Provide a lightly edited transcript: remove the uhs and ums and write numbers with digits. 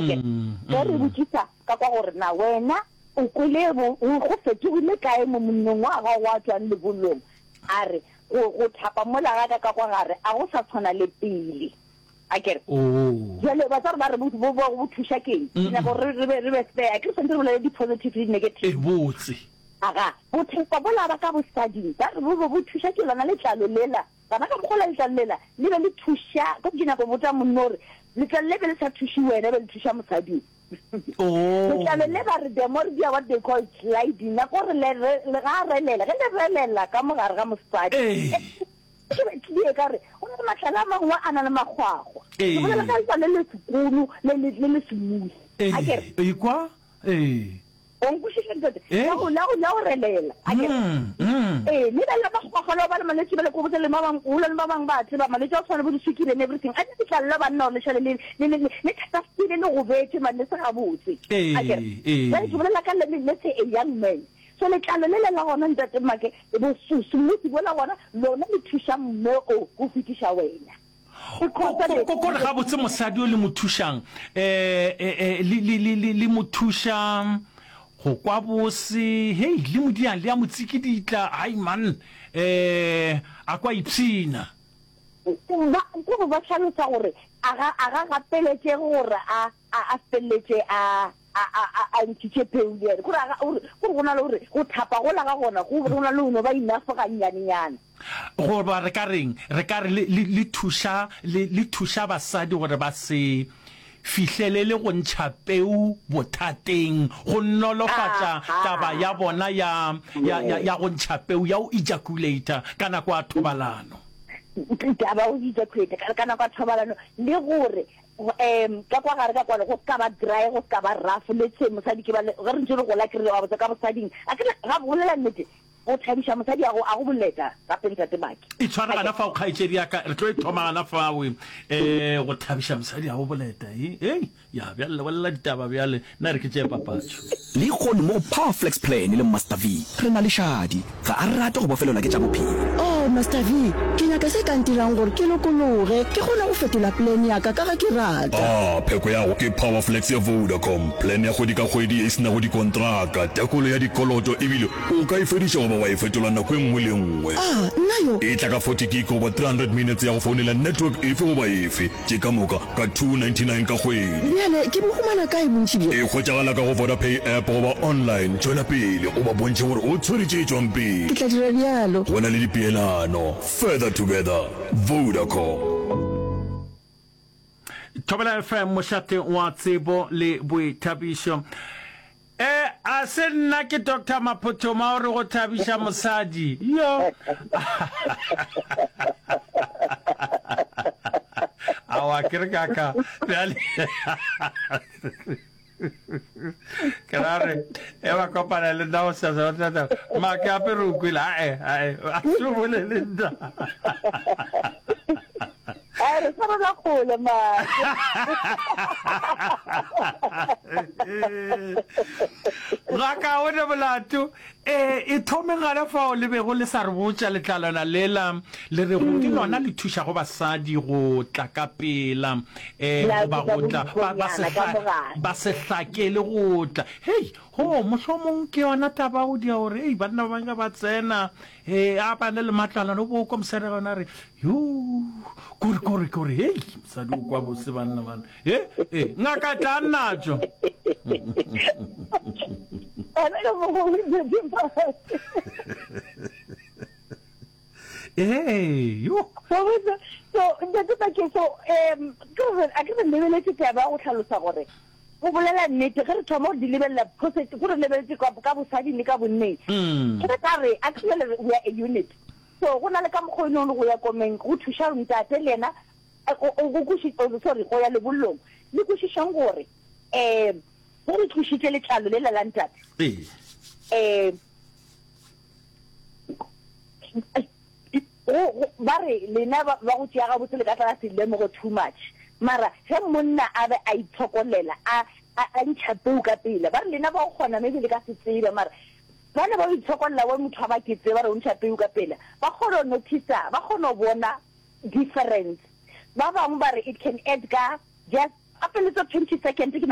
ke re botsa ka kwa gore na wena o kwele go fetogile kae mo monnong wa ga wa tswang le bolong a re go thapa mola ga ka kwa gare a go sa tshwana le pele a kere jale ba tsara ba re bo thusha keng ina go re be spare ke sentse le di positive le negative botse aga bo tshepa bola ba ka bo study ba re bo thusha ke lana le tlalo lela bana ka mogola le tlalo lela le thusha go dina go botsa monnore le tlalo le sa thushi wena be le thusha mosadi tlalo le ba re demordia what they call sliding na go re le ga relela ka mogare ga mosadi ke ka re o na matlala mangwa ana le magwagwa go le ka tlalo le sekolo le smooth a kere ikwa on kushishentse la go relela a kere le la magwagwa ba le maletse ba le go botsa le mabang le mabang ba tseba maletse a tswana bo disukile and everything a di tlalla ba nna le shale le tsafile le go betse manne se ga botse a kere ba di bolela ka le se a young man so le tlalo le la gona ntate make bo susumuti bola gona lona le thusha mme o go fitisha wena ko le ga botse mosadi o le mothusang le mothusha go kwa bose hey le modiang le ya motsikiditla ai man a kwa ipsina go ba tlhalotsa gore aga gapeletse gore a feletse a ntšhe peulere gore go na le gore go thapa go la ga gona go na le ono ba inafa ga nyanenyana gore ba re ka re le thusha basadi gore ba se fihlelele go ntšha peu bothateng go nolofatša taba ya bona ya go ntšha peu ya o ejaculator ka nako a thobalano taba o ejaculate ka nako a thobalano le gore ka kwa gare ka kwale go ka ba dry go ka ba rough le tse mosadi ke ba re ntse re go la kere wa botsa ka bosading a ke ga bolela nnete o thabisha mosadi a go boleta ka pentsa tebaki e tshwara gana fa o khaitsedi ya ka re tlo thoma gana fa o go thabisha mosadi a go boleta ya bjale walla ditaba bjale na re ke tse papatso le gone mo Powerflex plan le Master V re na le shadi ga a rata go bofelelwa ke tša bophelo Master V ke nyaka se ka ntirang gore ke lokologe ke gona go fetola plan ya ka ga ke rata pheko ya go ke Powerflex ya Vodacom plan ya go di ka kgwedi e sena go di kontraka tekolo ya dikoloto ebile o ka ifedisha go wa e fetola nako engwe le engwe nna yo e tla ka 40 gig over 300 minutes ya go founela network efe goba efe ke ka moka ka 299 ka kgwedi bjale ke bogumana kae bontši bjo e kgwetšagala ka go Vodapay app goba online tšwela pele o ba bontšhe gore o tshweretše e tšwang pele ke tla dira bjalo go na le dipeelano further together Vodacom Thobela FM mošate wa tsebo le boithabišo a se nna ke Dr. Maphotoma o re go thabisha mosadi yo awa kere kaka bjale Kerare, eva kopana le nda o sa ma ke ape re ukwile a subole le nda re tsara la khole ma Raka o ne bolato e thome gana fa o lebe go le sa re botša letlalana lela le re go di lona le thusha go basadi go tla ka pela ba go tla ba se hlakele go tla hey ho mohlomong ke yona taba o dia gore hey bana ba nga ba tsena a ba le matlala no bo kom sere gona re yo kore hey msadi kwa bo se bana ngaka tanajo yo so ntate ba ke so a ke lebeletse ke ba go tlhalosa gore go bolela nnete ge re thoma go di lebelela because go re lebeletse ka bosadi le ka bonneng ke ka re actually we are a unit so go na le ka mokgono go ya komeng go thusha ntate le ena sorry go ya le bollong le go shishang gore go re thushitse letlalo le la ntate ba re lena ba go tšea ga botse le ka tla se lemogo too much mara ge monna a be a ithokolela a ntšha peu ka pele ba re lena ba go kgona maybe le ka se tsebe mara bana ba ithokolela wa motho a ba ke tseba re o ntšha peu ka pele ba kgona go notice ba kgona go bona difference ba bangwe ba re it can add ka just up a little 20 seconds